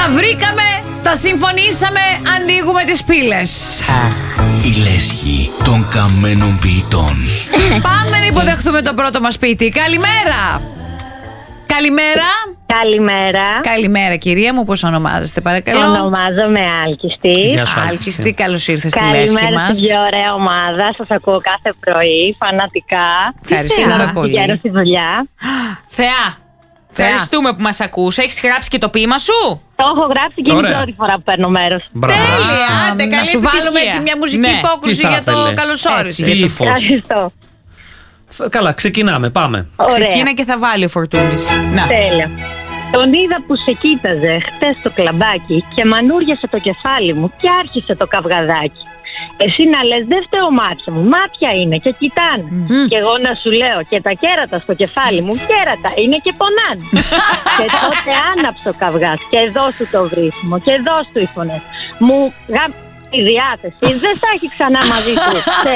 Τα βρήκαμε, τα συμφωνήσαμε, ανοίγουμε τις πύλες. Η λέσχη των καμένων ποιητών. Πάμε να υποδεχθούμε τον πρώτο μας ποιητή. Καλημέρα. Καλημέρα. Καλημέρα. Καλημέρα κυρία μου, πώς ονομάζεστε παρακαλώ? Ονομάζομαι Άλκιστη. Άλκιστη, καλώς ήρθες στη λέσχη Καλημέρα μας. στην πιο ωραία ομάδα. Σας ακούω κάθε πρωί, φανατικά. Ευχαριστούμε πολύ. Γέρος στη δουλειά. Θεά. Ευχαριστούμε που μας ακούς. Έχεις γράψει και το ποίημα σου? Το έχω γράψει και είναι η πρώτη φορά που παίρνω μέρος. Τέλεια. Άντε, Να καλή σου βάλουμε επιτυχία. έτσι μια μουσική Ναι. υπόκρουση Τι θα για το θέλες? καλώς όρισες. Τι ύφος. Ευχαριστώ. Καλά, ξεκινάμε, πάμε. Ωραία. Ξεκίνα και θα βάλει ο Φορτούνης. Να. Τέλεια. Τον είδα που σε κοίταζε χτες στο κλαμπάκι και μανούριασε το κεφάλι μου και άρχισε το καυγαδάκι. Εσύ να λες δεν φταίω μάτια μου, μάτια είναι και κοιτάνε. Και εγώ να σου λέω και τα κέρατα στο κεφάλι μου κέρατα είναι και πονάνε. Και τότε άναψε ο καυγάς και εδώ σου το βρίσκουμε και εδώ σου οι φωνές. Μου η διάθεση δεν θα έχει ξανά μαζί του.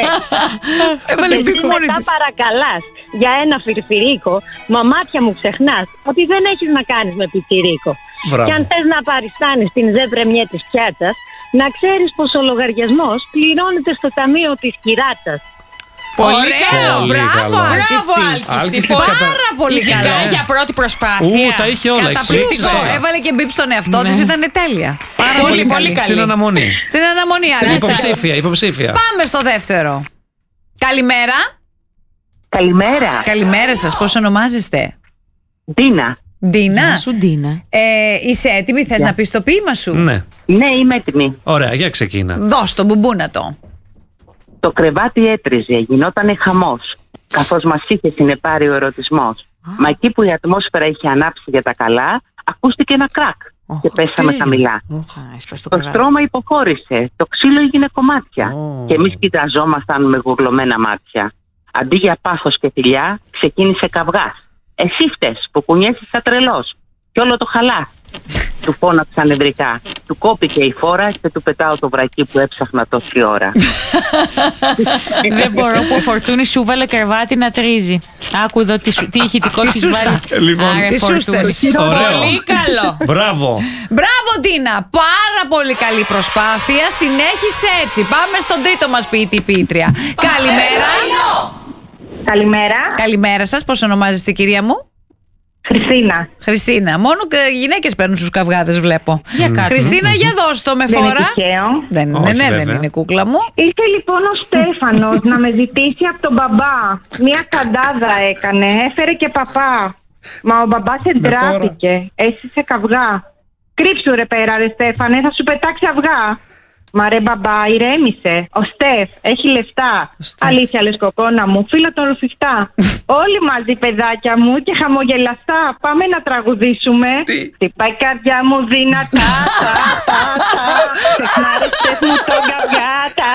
Έβαλες Και την μόνη μετά της. παρακαλάς για ένα φιρφυρίκο, μα μάτια μου ξεχνάς ότι δεν έχεις να κάνεις με πιτσιρίκο. Μπράβο. Και αν θες να παριστάνεις την ζεμπρεμιέ της πιάτσας, να ξέρεις πως ο λογαριασμός πληρώνεται στο ταμείο της κυράτσας. Πολύ καλό. Πολύ Μπράβο, καλό. Άλκιστη. Άλκιστη, Πάρα πολύ Ειδικά καλά. για πρώτη προσπάθεια. Τα είχε όλα. Καταπληκτικό. Εξήγησε όλα. Έβαλε και μπίπ στον εαυτό Ναι. της, ήταν τέλεια. Πάρα Πολύ, πολύ πολύ καλή. καλή. Στην αναμονή. Στην αναμονή, Άλκιστη. Υποψήφια. Πάμε στο δεύτερο. Καλημέρα. Καλημέρα. Καλημέρα σας, πώς ονομάζεστε? Ντίνα. Ντίνα. Να σου Ντίνα. Είσαι έτοιμη, θες να πεις το ποίημα σου? Ναι. Ναι, είμαι έτοιμη. Ωραία, για ξεκίνα. Δώσ' το, μπουμπούνα το. Το κρεβάτι έτριζε, γινότανε χαμός, καθώς μας είχε συνεπάρει ο ερωτισμός. Μα εκεί που η ατμόσφαιρα είχε ανάψει για τα καλά, ακούστηκε ένα κρακ και πέσαμε χαμηλά. Το στρώμα υποχώρησε, το ξύλο έγινε κομμάτια και εμείς κοιταζόμασταν με γουρλωμένα μάτια. Αντί για πάθος και θηλιά, ξεκίνησε καυγάς. Εσύ φταίς που κουνιέσαι σαν τρελός κι όλο το χαλά. Του φώναξα νευρικά. Του κόπηκε η φόρα και του πετάω το βρακί που έψαχνα τόση ώρα. Δεν μπορώ που ο Φορτούνης σου βάλε κρεβάτι να τρίζει. Άκου εδώ τι ηχητικό της βάλει. Λοιπόν, Άρε, τις Φορτούνη. σούστες. Ωραίο. Πολύ καλό. Μπράβο. Μπράβο Ντίνα, πάρα πολύ καλή προσπάθεια. Συνέχισε έτσι. Πάμε στον τρίτο μας ποιητή ποιήτρια. Καλημέρα. Καλημέρα. Καλημέρα σας, πώς ονομάζεστε κυρία μου? Χριστίνα. Χριστίνα. Μόνο γυναίκες παίρνουν στους καυγάδες βλέπω. Για κάτσε. Χριστίνα, για δώσ' το με Δεν είναι φόρα. τυχαίο. Δεν είναι, Όχι, ναι, δεν βέβαια. είναι κούκλα μου. Ήρθε λοιπόν ο Στέφανος να με ζητήσει από τον μπαμπά. Μια καντάδα έκανε, έφερε και παπά. Μα ο μπαμπάς εντράπηκε, έσυσε καυγά. Κρύψου ρε πέρα ρε Στέφανε, θα σου πετάξει αυγά. Μα ρε μπαμπά, ηρέμησε. Ο Στεφ έχει λεφτά. Αλήθεια λες κοκόνα μου, φίλο τον ρουφιχτά. Όλοι μαζί παιδάκια μου και χαμογελαστά. Πάμε να τραγουδήσουμε. Χτυπάει η καρδιά μου δυνατά. Ξεχνάρες Στεφ μου τον καυγά.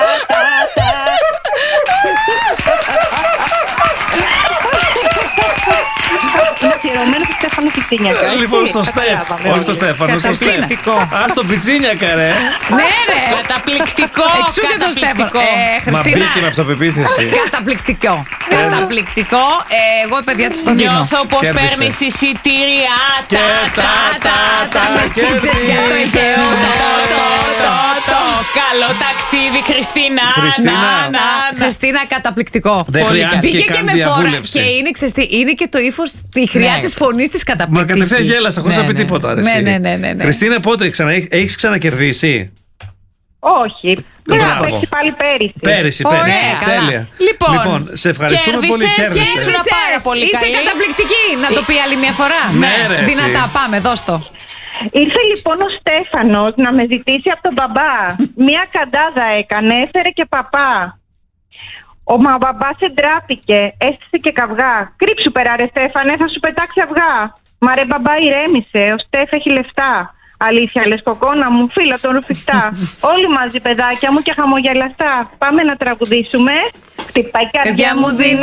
Αφιερωμένο στο Στέφανο Πιτσίνιακα. Λοιπόν, στο Στεφ. Όχι στο Στέφανο, στο Στεφ. Α, στο Πιτσίνιακα, ρε. Ναι, ναι. Καταπληκτικό. Εξού και το Στέφανο. Καταπληκτικό. Μα μπήκε με Χριστίνα. αυτοπεποίθηση. Καταπληκτικό. Καταπληκτικό. Εγώ, παιδιά, του το δίνω. Νιώθω πως Κέρδισε. παίρνεις εισιτήρια. Και Τα μεσίτσες για το Αιγαίο. Καλό ταξίδι, Χριστίνα. Χριστίνα. Χριστίνα, καταπληκτικό. Δεν Πολύ χρειάστηκε καλή. Μπήκε και καν με φόρα. διαβούλευση. Και είναι και το ύφος, η χρειά Ναι. της φωνής της Μα καταπληκτική. κατευθείαν γέλασα χωρίς να πει τίποτα. ρε, εσύ. Ναι. Χριστίνα, πότε έχεις ξανακερδίσει? Όχι. Μπράβο. Μπράβο. Έχει πάλι πέρυσι. Πέρυσι. Ωραία, καλά. Τέλεια. Λοιπόν, σε ευχαριστούμε πολύ. κέρδισες, Κέρδισες. ήσουν πάρα πολύ Είσαι καλή. καταπληκτική. Να το πει άλλη μια φορά. Ναι, ρε, εσύ. Δυνατά, πάμε, δώσ' το. Ήρθε λοιπόν ο Στέφανος να με ζητήσει από τον μπαμπά. Μια καντάδα έκανε, έφερε και παπά. Ο μπαμπάς εντράπηκε, έστησε και καυγά. Κρύψου πέρα ρε Στέφανε, θα σου πετάξει αυγά. Μα ρε μπαμπά ηρέμησε, ο Στέφ έχει λεφτά. Αλήθεια λες κοκόνα μου, φίλα τον ρουφιχτά. Όλοι μαζί παιδάκια μου και χαμογελαστά. Πάμε να τραγουδήσουμε. Χτυπάει η καρδιά μου δυνατά.